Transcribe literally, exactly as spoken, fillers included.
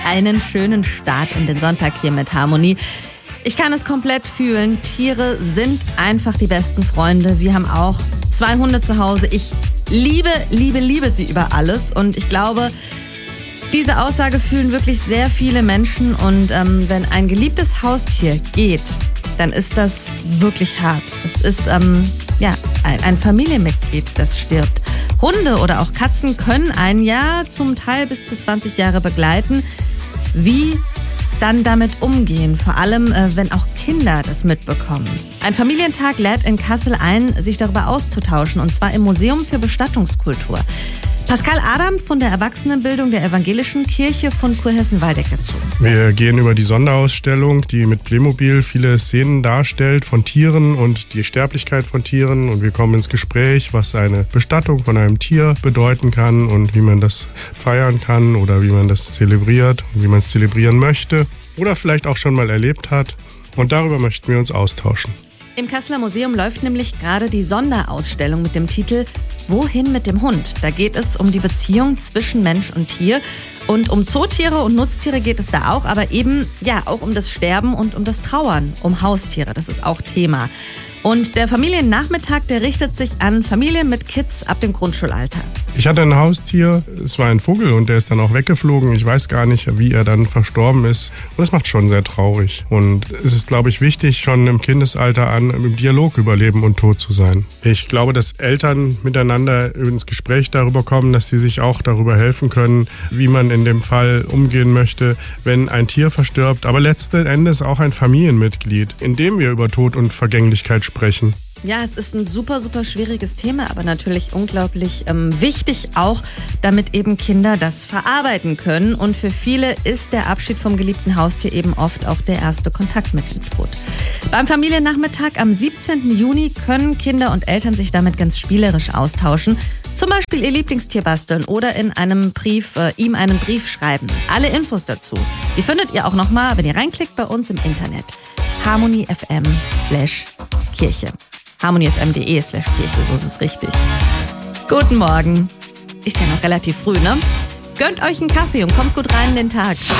Einen schönen Start in den Sonntag hier mit Harmonie. Ich kann es komplett fühlen. Tiere sind einfach die besten Freunde. Wir haben auch zwei Hunde zu Hause. Ich liebe, liebe, liebe sie über alles. Und ich glaube, diese Aussage fühlen wirklich sehr viele Menschen. Und ähm, wenn ein geliebtes Haustier geht, dann ist das wirklich hart. Es ist ähm, ja, ein, ein Familienmitglied, das stirbt. Hunde oder auch Katzen können ein Jahr, zum Teil bis zu zwanzig Jahre begleiten. Wie dann damit umgehen, vor allem äh, wenn auch Kinder das mitbekommen. Ein Familientag lädt in Kassel ein, sich darüber auszutauschen, und zwar im Museum für Bestattungskultur. Pascal Adam von der Erwachsenenbildung der Evangelischen Kirche von Kurhessen-Waldeck dazu. Wir gehen über die Sonderausstellung, die mit Playmobil viele Szenen darstellt von Tieren und die Sterblichkeit von Tieren. Und wir kommen ins Gespräch, was eine Bestattung von einem Tier bedeuten kann und wie man das feiern kann oder wie man das zelebriert und wie man es zelebrieren möchte oder vielleicht auch schon mal erlebt hat. Und darüber möchten wir uns austauschen. Im Kasseler Museum läuft nämlich gerade die Sonderausstellung mit dem Titel Wohin mit dem Hund? Da geht es um die Beziehung zwischen Mensch und Tier. Und um Zootiere und Nutztiere geht es da auch, aber eben ja auch um das Sterben und um das Trauern, um Haustiere. Das ist auch Thema. Und der Familiennachmittag, der richtet sich an Familien mit Kids ab dem Grundschulalter. Ich hatte ein Haustier, es war ein Vogel und der ist dann auch weggeflogen. Ich weiß gar nicht, wie er dann verstorben ist. Und das macht schon sehr traurig. Und es ist, glaube ich, wichtig, schon im Kindesalter an im Dialog über Leben und Tod zu sein. Ich glaube, dass Eltern miteinander ins Gespräch darüber kommen, dass sie sich auch darüber helfen können, wie man in dem Fall umgehen möchte, wenn ein Tier verstirbt. Aber letzten Endes auch ein Familienmitglied, in dem wir über Tod und Vergänglichkeit sprechen. Ja, es ist ein super, super schwieriges Thema, aber natürlich unglaublich ähm, wichtig auch, damit eben Kinder das verarbeiten können. Und für viele ist der Abschied vom geliebten Haustier eben oft auch der erste Kontakt mit dem Tod. Beim Familiennachmittag am siebzehnten Juni können Kinder und Eltern sich damit ganz spielerisch austauschen. Zum Beispiel ihr Lieblingstier basteln oder in einem Brief, äh, ihm einen Brief schreiben. Alle Infos dazu, die findet ihr auch nochmal, wenn ihr reinklickt bei uns im Internet. harmonie punkt f m slash Kirche. harmonie punkt f m punkt d e slash Kirche, so ist es richtig. Guten Morgen. Ist ja noch relativ früh, ne? Gönnt euch einen Kaffee und kommt gut rein in den Tag.